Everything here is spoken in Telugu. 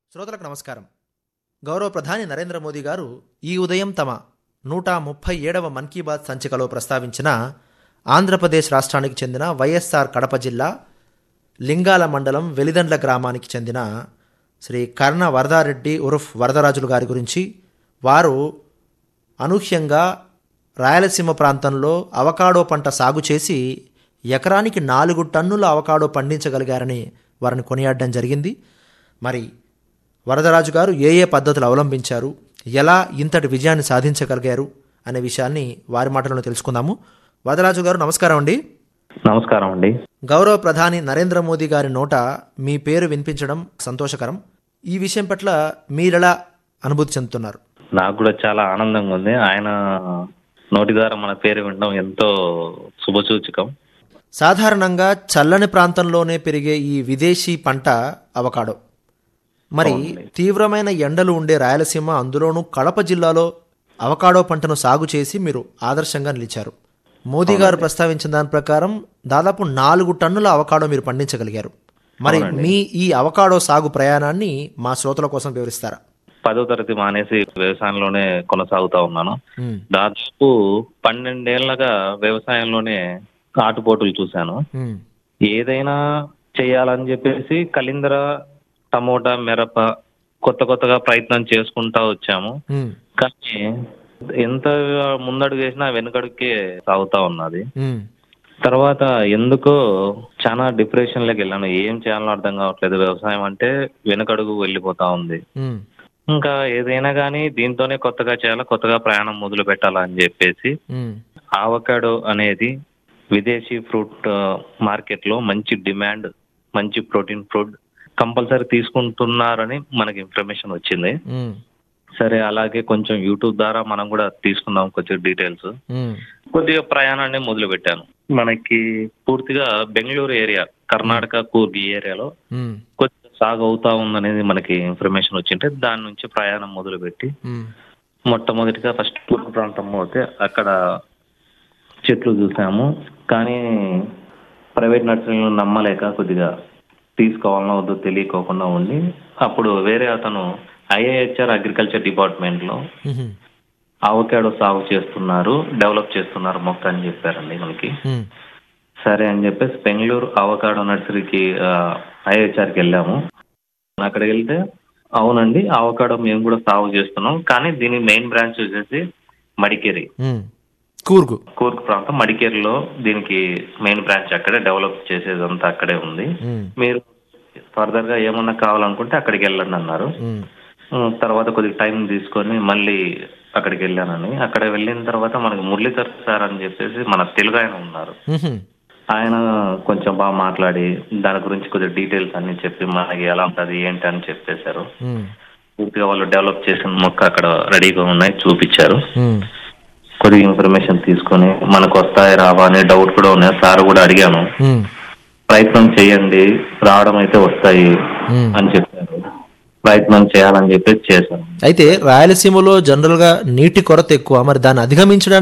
శ్రోతలకు నమస్కారం. గౌరవ ప్రధాని నరేంద్ర మోదీ గారు ఈ ఉదయం తమ 137వ మన్ కీ బాత్ సంచికలో ప్రస్తావించిన ఆంధ్రప్రదేశ్ రాష్ట్రానికి చెందిన వైఎస్ఆర్ కడప జిల్లా లింగాల మండలం వెలిదండ్ల గ్రామానికి చెందిన శ్రీ కర్ణ వరదారెడ్డి ఉర్ఫ్ వరదరాజులు గారి గురించి, వారు అనూహ్యంగా రాయలసీమ ప్రాంతంలో అవకాడో పంట సాగు చేసి ఎకరానికి 4 టన్నుల అవకాడో పండించగలిగారని వారిని కొనియాడడం జరిగింది. మరి వరదరాజు గారు ఏ పద్ధతులు అవలంబించారు, ఎలా ఇంతటి విజయాన్ని సాధించగలిగారు అనే విషయాన్ని వారి మాటలను తెలుసుకుందాము. వరదరాజు గారు నమస్కారం అండి. నమస్కారం అండి. గౌరవ ప్రధాని నరేంద్ర మోదీ గారి నోట మీ పేరు వినిపించడం సంతోషకరం. ఈ విషయం పట్ల మీరెలా అనుభూతి చెందుతున్నారు? నాకు కూడా చాలా ఆనందంగా ఉంది. ఆయన నోటి ద్వారా మన పేరు వినడం ఎంతో శుభసూచకం. సాధారణంగా చల్లని ప్రాంతంలోనే పెరిగే ఈ విదేశీ పంట అవకాడో. మరి తీవ్రమైన ఎండలు ఉండే రాయలసీమ, అందులోనూ కడప జిల్లాలో అవకాడో పంటను సాగు చేసి మీరు ఆదర్శంగా నిలిచారు. మోదీ గారు ప్రస్తావించిన దాని ప్రకారం దాదాపు 4 టన్నుల అవకాడో మీరు పండించగలిగారు. మరి మీ ఈ అవకాడో సాగు ప్రయాణాన్ని మా శ్రోతల కోసం వివరిస్తారా? 10వ తరగతి మానేసి వ్యవసాయంలోనే కొనసాగుతా ఉన్నాను. దాదాపు 12 ఏళ్లగా వ్యవసాయంలోనే ఆటుపోటులు చూశాను. ఏదైనా చేయాలని చెప్పేసి కలిందర, టమోటా, మిరప కొత్తగా ప్రయత్నం చేసుకుంటా వచ్చాము. కానీ ఎంత ముందడుగు వేసినా వెనుకడుకే సాగుతా ఉన్నది. తర్వాత ఎందుకో చాలా డిప్రెషన్లోకి వెళ్ళాను. ఏం చేయాలో అర్థం కావట్లేదు. వ్యవసాయం అంటే వెనుకడుగు వెళ్ళిపోతా ఉంది. ఇంకా ఏదైనా కానీ దీంతోనే కొత్తగా చేయాలా, కొత్తగా ప్రయాణం మొదలు పెట్టాలా అని చెప్పేసి అవకాడో అనేది విదేశీ ఫ్రూట్ మార్కెట్లో మంచి డిమాండ్, మంచి ప్రోటీన్ ఫుడ్ కంపల్సరీ తీసుకుంటున్నారని మనకి ఇన్ఫర్మేషన్ వచ్చింది. సరే, అలాగే కొంచెం యూట్యూబ్ ద్వారా మనం కూడా తీసుకున్నాం కొంచెం డీటెయిల్స్. కొద్దిగా ప్రయాణాన్ని మొదలు పెట్టాను. మనకి పూర్తిగా బెంగళూరు ఏరియా, కర్ణాటక, కూర్గ్ ఈ ఏరియాలో కొద్దిగా సాగు అవుతా ఉందనేది మనకి ఇన్ఫర్మేషన్ వచ్చింటే దాని నుంచి ప్రయాణం మొదలు పెట్టి మొట్టమొదటిగా ఫస్ట్ కూర్గ్ ప్రాంతం పోతే అక్కడ చెట్లు చూసాము. కానీ ప్రైవేట్ నర్సరీలను నమ్మలేక కొద్దిగా తీసుకోవాలన్నా వద్దు తెలియకోకుండా ఉండి, అప్పుడు వేరే అతను IIHR అగ్రికల్చర్ డిపార్ట్మెంట్లో అవకాడో సాగు చేస్తున్నారు, డెవలప్ చేస్తున్నారు మొక్క అని చెప్పారండి మనకి. సరే అని చెప్పేసి బెంగళూరు అవకాడో నర్సరీకి IIHRకి వెళ్ళాము. అక్కడికి వెళ్తే అవునండి అవకాడో మేము కూడా సాగు చేస్తున్నాం, కానీ దీని మెయిన్ బ్రాంచ్ వచ్చేసి మడికేరి, కూర్గ్ ప్రాంతం మడికేరిలో దీనికి మెయిన్ బ్రాంచ్, అక్కడే డెవలప్ చేసేదంతా అక్కడే ఉంది. మీరు ఫర్దర్ గా ఏమన్నా కావాలనుకుంటే అక్కడికి వెళ్ళండి అన్నారు. తర్వాత కొద్దిగా టైం తీసుకొని మళ్ళీ అక్కడికి వెళ్ళానని, అక్కడ వెళ్ళిన తర్వాత మనకి మురళీధర్ సార్ అని చెప్పేసి మన తెలుగు ఆయన ఉన్నారు. ఆయన కొంచెం బాగా మాట్లాడి దాని గురించి కొద్దిగా డీటెయిల్స్ అన్ని చెప్పి మనకి ఎలా ఉంటుంది ఏంటి అని చెప్పేశారు. పూర్తిగా వాళ్ళు డెవలప్ చేసిన మొక్క అక్కడ రెడీగా ఉన్నాయి చూపించారు. కొద్దిగా ఇన్ఫర్మేషన్ తీసుకొని మనకు వస్తాయి రావా అనే డౌట్ కూడా ఉన్నాయి. సార్ కూడా అడిగాను, ప్రయత్నం చేయండి రావడం అయితే వస్తాయి అని చెప్పారు. ప్రయత్నం చేయాలని చెప్పేసి చేశాను. అయితే రాయలసీమలో జనరల్ గా నీటి కొరత ఎక్కువ, మరి దాన్ని అధిగమించడానికి